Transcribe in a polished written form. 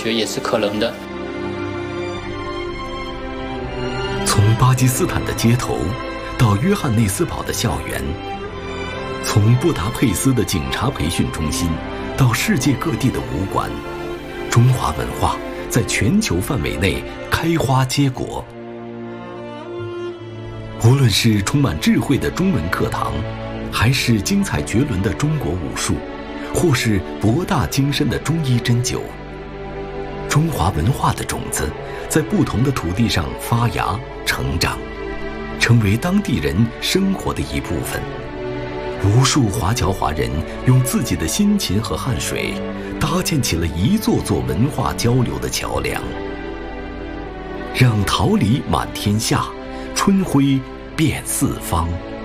觉也是可能的。 从巴基斯坦的街头到约翰内斯堡的校园，从布达佩斯的警察培训中心到世界各地的武馆，中华文化在全球范围内开花结果。无论是充满智慧的中文课堂，还是精彩绝伦的中国武术，或是博大精深的中医针灸，中华文化的种子在不同的土地上发芽成长，成为当地人生活的一部分。无数华侨华人用自己的辛勤和汗水，搭建起了一座座文化交流的桥梁，让桃李满天下，春晖遍四方。